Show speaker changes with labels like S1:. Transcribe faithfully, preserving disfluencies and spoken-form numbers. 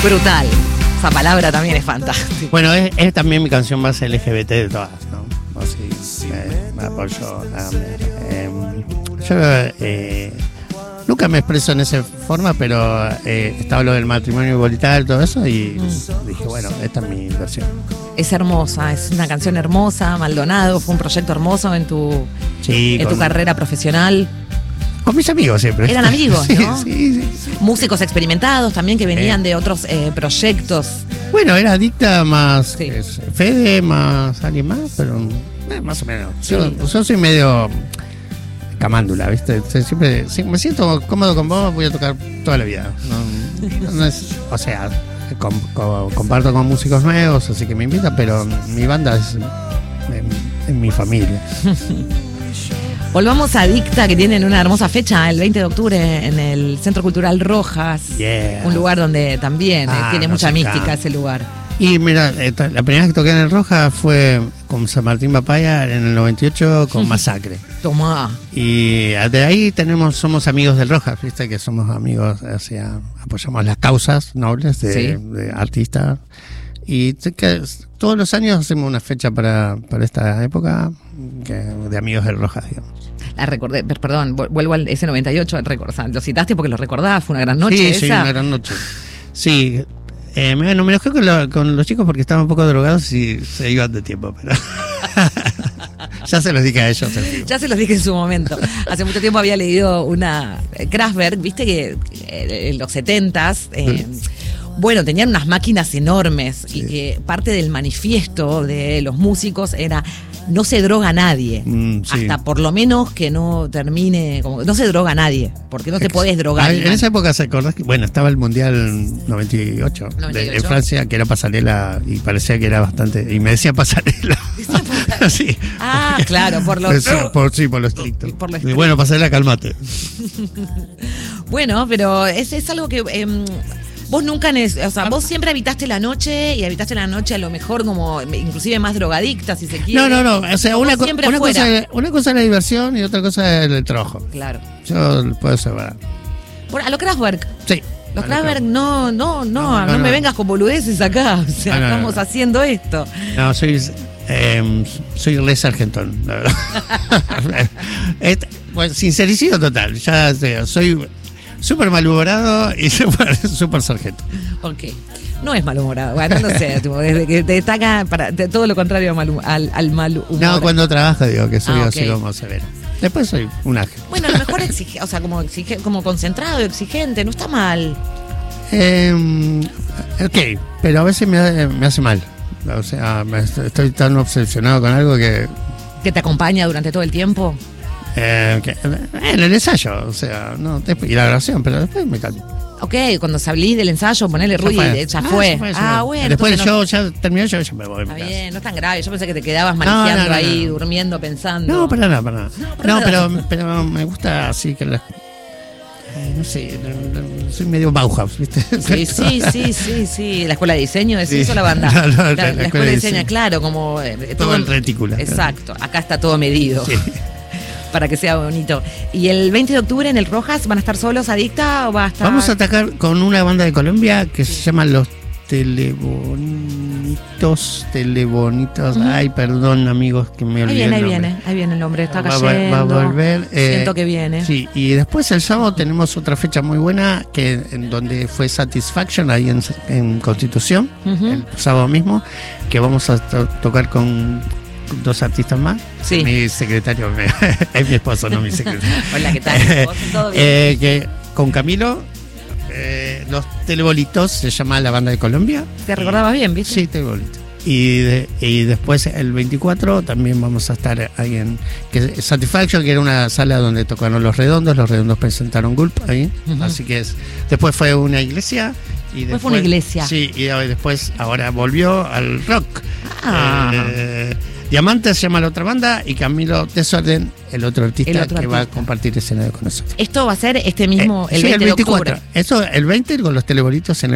S1: Brutal. Esa palabra también es fantástica.
S2: Bueno, es, es también mi canción más L G B T de todas, ¿no? O sí, me, me apoyo. Eh, yo eh, nunca me expreso en esa forma, pero eh, estaba lo del matrimonio igualitario y todo eso, y mm. dije, bueno, esta es mi versión.
S1: Es hermosa, es una canción hermosa. Maldonado fue un proyecto hermoso en tu,
S2: sí,
S1: en
S2: con,
S1: tu carrera profesional.
S2: Con mis amigos siempre.
S1: Eran amigos, ¿no?
S2: Sí, sí, sí.
S1: Músicos experimentados también que venían eh. de otros eh, proyectos.
S2: Bueno, era Adicta más
S1: sí.
S2: es, Fede más alguien más, pero eh, más o menos. Sí. Yo, yo soy medio camándula, ¿viste? Siempre si me siento cómodo con vos, voy a tocar toda la vida. No, no es, o sea, com, com, comparto con músicos nuevos, así que me invitan, pero mi banda es, es, es mi familia.
S1: Volvamos a Adicta, que tienen una hermosa fecha el veinte de octubre en el Centro Cultural Rojas.
S2: Yeah.
S1: Un lugar donde también ah, tiene no mucha mística acá. Ese lugar.
S2: Y mira, la primera vez que toqué en el Rojas fue con San Martín Papaya en el noventa y ocho con Masacre.
S1: Tomá.
S2: Y de ahí tenemos, somos amigos del Rojas, viste que somos amigos, o sea, apoyamos las causas nobles de, ¿sí? de artistas. Y que, todos los años hacemos una fecha para, para esta época que, de amigos del Rojas, digamos.
S1: La recordé, perdón, vuelvo al ese noventa y ocho, o sea, lo citaste porque lo recordabas, fue una gran noche.
S2: Sí,
S1: esa.
S2: sí, una gran noche. Sí, eh, me, no me enojé con, lo, con los chicos porque estaban un poco drogados y se iban de tiempo, pero ya se los dije a ellos.
S1: Ya se los dije en su momento. Hace mucho tiempo había leído una Kraftwerk, viste que eh, en los setentas... Eh, sí. Bueno, tenían unas máquinas enormes sí. y que parte del manifiesto de los músicos era no se droga nadie, mm, sí. hasta por lo menos que no termine, como no se droga nadie, porque no te podés drogar.
S2: En esa época, ¿se acordás que bueno, estaba el Mundial noventa y ocho, noventa y ocho? De, en Francia, que era pasarela y parecía que era bastante, y me decía pasarela. Sí.
S1: Ah, claro, por lo
S2: sí, por, sí, por lo estricto. Por lo estricto. Y bueno, pasarela, cálmate.
S1: Bueno, pero es, es algo que... Eh, Vos nunca, o sea, vos siempre habitaste la noche y habitaste la noche a lo mejor como inclusive más drogadicta, si se quiere.
S2: No, no, no, o sea, una, co- una, cosa, una cosa es la diversión y otra cosa es el trabajo.
S1: Claro.
S2: Yo lo puedo separar.
S1: Bueno, a lo Kraftwerk.
S2: Sí.
S1: Los Kraftwerk, no, no, no, no, no, no me no. vengas con boludeces acá, o sea, no, no, estamos no, no. haciendo esto.
S2: No, soy, eh, soy re sargentón, la verdad. Pues, sincericidio total, ya sé, soy... súper malhumorado y súper super sargento.
S1: Ok. No es malhumorado. Bueno, no sé. Tipo, desde que te destaca para de todo lo contrario mal, al, al mal humor.
S2: No, cuando trabajo digo que soy
S1: ah,
S2: okay. así como severo. Después soy un ángel.
S1: Bueno, a lo mejor exige, o sea, como, exige, como concentrado, exigente. No está mal.
S2: Eh, ok, pero a veces me, me hace mal. O sea, me, estoy tan obsesionado con algo que...
S1: ¿Que te acompaña durante todo el tiempo?
S2: Eh, que, en el ensayo, o sea, no, después, y la grabación, pero después me calmo.
S1: Ok, cuando salís del ensayo, ponele Rudy, ya, ya fue. Ah, fue. Ah, bueno.
S2: Después el show
S1: no,
S2: ya terminó, yo ya me voy.
S1: Está bien, no es tan grave. Yo pensé que te quedabas manejando no, no, no, ahí, no. durmiendo, pensando.
S2: No, para nada, para nada. No, para no nada. Pero, pero me gusta así que la, eh, no sé, soy medio Bauhaus, ¿viste?
S1: Sí, sí, sí, sí, sí. La escuela de diseño, ¿es sí. eso la banda? No, no, la, la, la, escuela, escuela de diseño, diseño, claro, como... Eh,
S2: todo, todo el retículo.
S1: Exacto, acá está todo medido.
S2: Sí.
S1: Para que sea bonito. ¿Y el veinte de octubre en el Rojas van a estar solos, Adicta, o va a estar...?
S2: Vamos a atacar con una banda de Colombia que se llama Los Telebonitos, Telebonitos. Uh-huh. Ay, perdón, amigos, que me olvidé.
S1: Ahí viene,
S2: el
S1: ahí viene, ahí viene el nombre, está
S2: va,
S1: cayendo.
S2: Va, va a volver. Eh,
S1: Siento que viene.
S2: Sí, y después el sábado tenemos otra fecha muy buena, que en donde fue Satisfaction, ahí en, en Constitución, uh-huh. el sábado mismo, que vamos a to- tocar con... dos artistas más.
S1: Sí.
S2: Mi secretario me, es mi esposo, no mi secretario.
S1: Hola, ¿qué tal? ¿Todo bien?
S2: Eh, que con Camilo, eh, Los Telebolitos se llama la banda de Colombia.
S1: Te recordabas bien, ¿viste?
S2: Sí, Telebolitos. Y, de, y después el veinticuatro también vamos a estar ahí en que Satisfaction, que era una sala donde tocaron Los Redondos. Los Redondos presentaron Gulp ahí. Uh-huh. Así que es, después fue una iglesia. Y después,
S1: fue una iglesia.
S2: Sí, y después ahora volvió al rock.
S1: Ah.
S2: Eh, Diamante se llama la otra banda y Camilo Desorden, el otro artista el otro que artista. va a compartir escenario con nosotros.
S1: Esto va a ser este mismo,
S2: eh,
S1: el
S2: sí,
S1: veinte
S2: el veinticuatro.
S1: de octubre.
S2: Eso, el veinte con los Telebolitos en el